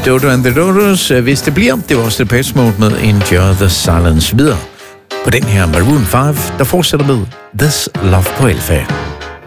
Dodo and the Dodos, hvis det bliver. Det var også The Page Mode med Enjoy the Silence videre. På den her Maroon 5, der fortsætter med This Love på Alpha.